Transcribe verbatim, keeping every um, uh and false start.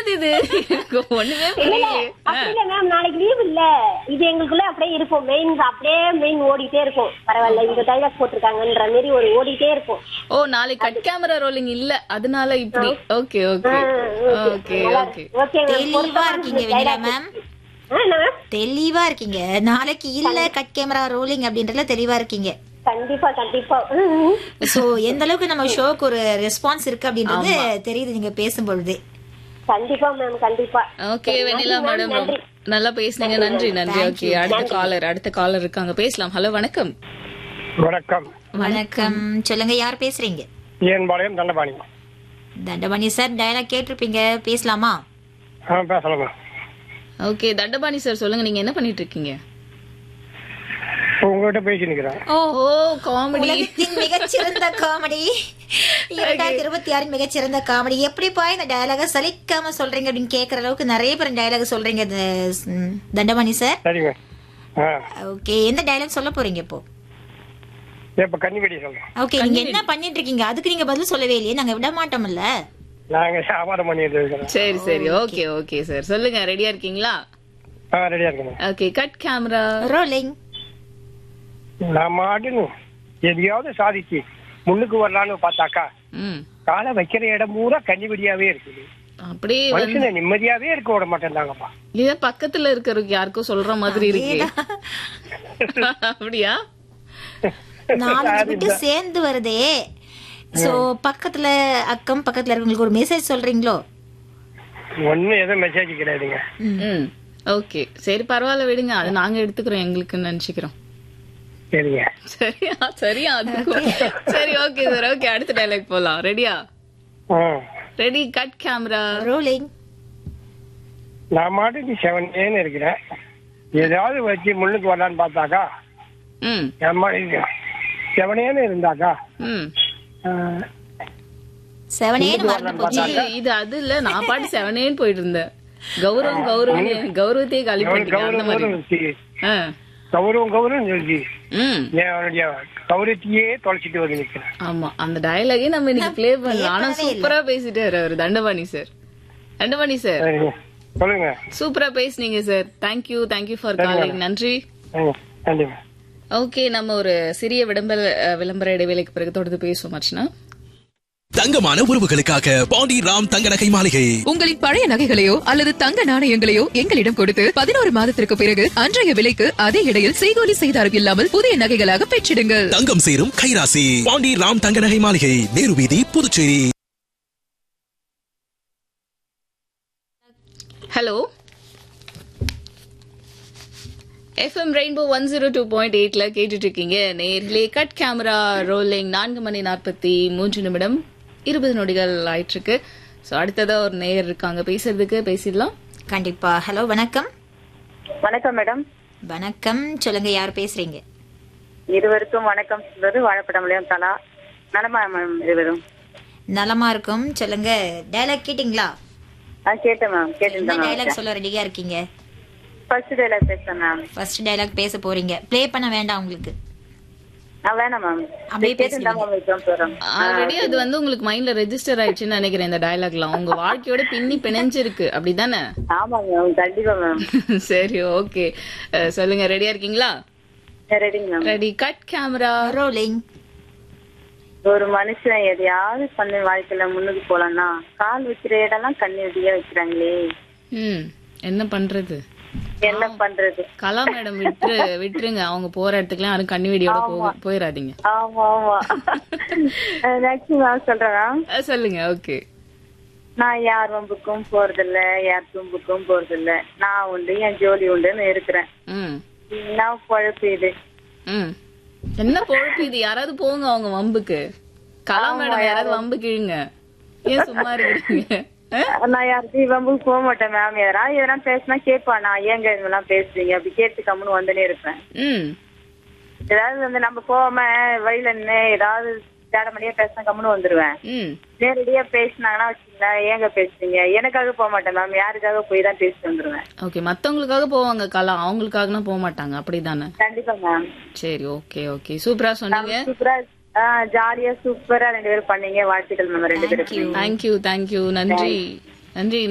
என்னது இது? எனக்கு ஒண்ணுமே இல்ல புரியல. அப்படி இல்ல மேம், நாளைக்கு லீவ் இல்ல. இது எங்களுக்குள்ள அப்படியே இருக்கும். மெயின் அப்படியே மெயின் ஓடிட்டே இருக்கும். பரவாயில்ல, இந்த டைலாக் போட்டிருக்காங்கன்ற மாதிரி ஒரு ஓடிட்டே இருக்கும். ஓ, நாளைக்கு கட் கேமரா ரோலிங் இல்ல, அதனால இப்படி. Okay okay okay okay. Okay ma'am, தெளிவா இருக்கீங்க வெண்ணிலா மேம், ஆ, என்ன மேம்? தெளிவா இருக்கீங்க. நாளைக்கு இல்ல கட் கேமரா ரோலிங் அப்படின்றதுல தெளிவா இருக்கீங்க. கண்டிப்பா கண்டிப்பா. ம். சோ எந்த அளவுக்கு நம்ம ஷோக்கு ஒரு ரெஸ்பான்ஸ் இருக்கு அப்படின்றது தெரியுது நீங்க பேசும்பொழுது. கண்டிப்பா மேம், கண்டிப்பா. ஓகே வெண்ணிலா மேடம், நல்லா பேசுனீங்க. நன்றி நன்றி. ஓகே, அடுத்த காலர் அடுத்த காலர் இருக்காங்க, பேசலாம். ஹலோ, வணக்கம். வணக்கம். வணக்கம், சொல்லுங்க, யார் பேசுறீங்க? என் பாளையம் தண்டபாணி. தண்டபாணி சார், டயலாக் கேட்டிருப்பீங்க, பேசலாமா? ஆ, பேசலாமா? ஓகே, தண்டபாணி சார் சொல்லுங்க, நீங்க என்ன பண்ணிட்டு இருக்கீங்க? உங்ககிட்ட பேசி நிக்கிறேன். ஓஹோ, காமெடி. உலகத்தின் மிகச்சிறந்த காமெடி, இரண்டாயிரத்தி இருபத்தி ஆறின் மிகச்சிறந்த காமெடி. எப்படிப்பா இந்த டயலாக சலிக்காம சொல்றீங்க அப்படின்னு கேக்குற அளவுக்கு நிறைய பேர் டயலாக் சொல்றீங்க தண்டபாணி சார். சரிங்க. ஓகே, எந்த டயலாக் சொல்ல போறீங்க இப்போ? இப்ப கன்னிவெடி சொல்றேன். ஓகே, நீங்க என்ன பண்ணிட்டு இருக்கீங்க? அதுக்கு நீங்க பதில் சொல்லவே இல்லையே, நாங்க விட மாட்டோம்ல. நாங்க வியாபாரம் பண்ணிட்டு இருக்கோம். சரி சரி, ஓகே ஓகே சார், சொல்லுங்க, ரெடியா இருக்கீங்களா? ஆ, ரெடியா இருக்கேன். Okay, cut camera rolling. நான் மாடுன்னு எதையாவது சாதிச்சு முன்னுக்கு வரலான்னு பார்த்தாக்கா, ம் காலை வைக்கிற இடம் பூரா கன்னிவெடியாவே இருக்குது. அப்படியே மனுஷனை நிம்மதியாவே இருக்க விட மாட்டேன்தாங்கப்பா. இத பக்கத்துல இருக்கிறவங்க யாருக்கும் சொல்ற மாதிரி இருக்கு. அப்படியா? நாலஞ்சு விட்டு சேர்ந்து வருதே. சோ பக்கத்துல அக்கம் பக்கத்துல இருக்கவங்களுக்கு ஒரு மெசேஜ் சொல்றீங்களோ? ஒன்னும் எதுவும் மெசேஜ் கிடையாதுங்க. ம் ஓகே, சரி பரவாயில்ல, விடுங்க, அது நாங்க எடுத்துக்கிறோம், எங்களுக்குன்னு நினைச்சுக்கிறோம். சரிங்க. சரியா சரியா அதுக்கும் சரி, ஓகே சார். ஓகே, அடுத்த டைலாக் போலாம். ரெடியா? Ready, cut camera rolling. நான் மாட்டுக்கு செவனேன்னு இருக்கிறேன், ஏதாவது வச்சு முன்னுக்கு வரலான்னு பார்த்தாக்கா, ம் என் மாடு செவனேன்னு இருந்தாக்கா, ம் செவனேன்னு மறந்து போச்சு. இது இது அது இல்ல, நான் பாட்டு செவனேன்னு போயிட்டு இருந்தேன். கௌரவம் கௌரவம் கௌரவத்தையே காலி பண்ணிட்டீங்க, அந்த மாதிரி. ஆ கௌரவம் கௌரவம் சொல்லி ம் என்னுடைய கௌரவத்தையே தொலைச்சிட்டு வந்து நிக்கிறேன். ஆமா, அந்த டயலாகே நம்ம இன்னைக்கு பிளே பண்ணலாம். ஆனா சூப்பரா பேசிட்டாரு அவரு, தண்டபாணி சார். தண்டபாணி சார் சரிங்க, சொல்லுங்க. சூப்பரா பேசுனீங்க sir. Thank you thank you for calling. நன்றி. கண்டிப்பா. ஓகே, நம்ம ஒரு சிறிய விளம்பர விளம்பர இடைவேளைக்கு பிறகு தொடர்ந்து பேசுவோம். அர்ச்சனா, தங்கமான உறவுகளுக்காக பாண்டி ராம் தங்க நகை மாளிகை. உங்களின் பழைய நகைகளையோ அல்லது தங்க நாணயங்களையோ எங்களிடம் கொடுத்து பதினோரு மாதத்திற்கு பிறகு அன்றைய விலைக்கு அதே இடையில் செய்கூலி செய்தாரம் இல்லாமல் புதிய நகைகளாக பெற்றிடுங்கள். தங்கம் சேரும் கைராசி பாண்டி ராம் தங்க நகை மாளிகை, நேரு வீதி, Puducherry. Hello, FM rainbow one zero two point எயிட்ல கேட்டுட்டு இருக்கீங்க நேரிலே. Cut camera rolling. நான்கு மணி நாற்பத்தி மூன்று நிமிடம் இருபது நொடிகள் ஆயிட்டு இருக்கு. சோ அடுத்ததா ஒரு நேயர் இருக்காங்க, பேசுறதுக்கு பேசிடலாம். கண்டிப்பா. ஹலோ, வணக்கம். வணக்கம் மேடம். வணக்கம், சொல்லுங்க, யார் பேசுறீங்க? இருவருக்கும் வணக்கம் சொல்றது வாழைப்படம்லயும் தலா. நலமா மேம்? இருவரும் நலமா இருக்கும். சொல்லுங்க, டயலாக் கேட்டீங்களா? கேட்டேன் மேம், கேட்டேன். டயலாக் சொல்ல ரெடியா இருக்கீங்க? ஃபர்ஸ்ட் டயலாக் பேசுறேன் மேம். ஃபர்ஸ்ட் டயலாக் பேச போறீங்க. ப்ளே பண்ண வேண்டாம் உங்களுக்கு? வேணாம் மேம், அப்படியே பேசுங்க. ஆல்ரெடி அது வந்து உங்களுக்கு மைண்ட்ல ரெஜிஸ்டர் ஆயிடுச்சுன்னு நினைக்கிறேன். இந்த டயலாக்லாம் உங்க வாழ்க்கையோட பின்னி பிணைஞ்சிருக்கு, அப்படிதானே? ஆமா மேம், கண்டிப்பா மேம். சரி, ஓகே, சொல்லுங்க, ரெடியா இருக்கீங்களா? ரெடிங்க ma'am. Ready, cut camera rolling. ஒரு மனுஷன் எதையாவது பண்ணி வாழ்க்கையில முன்னுக்கு போலாம்னா கால் வைக்கிற இடம்லாம் கண்ணி வெடியா வைக்கிறாங்களே. ம் என்ன பண்றது, என்ன பண்றது? கலா மேடம் விட்டு விட்டுருங்க, அவங்க போற இடத்துக்குலாம் யாரும் கண்ணி வெடியோட போயிடாதீங்க. ஆமா ஆமா. நெக்ஸ்ட் நான் சொல்றேன். சொல்லுங்க. ஓகே, நான் யார் வம்புக்கும் போறதில்ல, யார் தும்புக்கும் போறதில்ல, நான் உண்டு என் ஜோலி உண்டுன்னு இருக்கிறேன். ம் நான் பொழப்பு இது. ம் என்ன பொழப்பு இது? யாராவது போங்க அவங்க வம்புக்கு. கலா மேடம் யாராவது வம்புக்கு இழுங்க, ஏன் சும்மா இருக்கிறீங்க? நான் யாருக்கும் வம்புக்கு போக மாட்டேன் மேம். யாராவது எதனா பேசினா கேட்பா, நான் ஏங்க இதெல்லாம் பேசுறீங்க அப்படி கேட்டு கம்முன்னு வந்துனே இருப்பேன். ம் ஏதாவது வந்து நம்ம போகாம வழியில நின்று ஏதாவது தேடமடியா பேசினா கம்முன்னு வந்துருவேன். நேரடியா பேசினாங்கன்னா வச்சுங்களேன், ஏங்க பேசுறீங்க, எனக்காக போக மாட்டேன் மேம், யாருக்காக போய் தான் பேசிட்டு வந்துருவேன். ஓகே, மத்தவங்களுக்காக போவாங்க கலா, அவங்களுக்காக போக மாட்டாங்க, அப்படிதானே? கண்டிப்பா மேம். சரி, ஓகே ஓகே, சூப்பரா சொன்னீங்க. சூப்பரா ஜாலியா சூப்பரா ரெண்டு பேரும் பண்ணீங்க. வாழ்த்துக்கள் மேம் ரெண்டு பேரும். தேங்க்யூ தேங்க்யூ, நன்றி நன்றி.